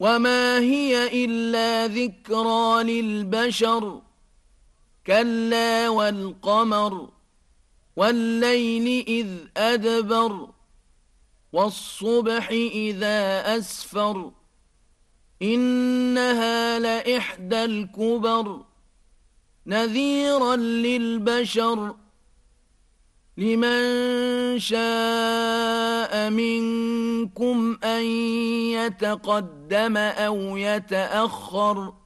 وما هي إلا ذكرى للبشر كلا والقمر والليل إذ أدبر والصبح إذا أسفر إنها لإحدى الكبر نذيرا للبشر لمن شاء منكم أن يتقدم أو يتأخر